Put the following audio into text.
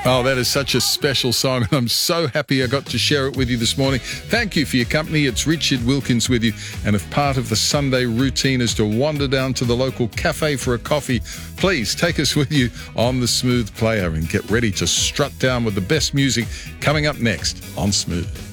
Oh, that is such a special song, and I'm so happy I got to share it with you this morning. Thank you for your company. It's Richard Wilkins with you, and if part of the Sunday routine is to wander down to the local cafe for a coffee, please take us with you on the Smooth Player and get ready to strut down with the best music coming up next on Smooth.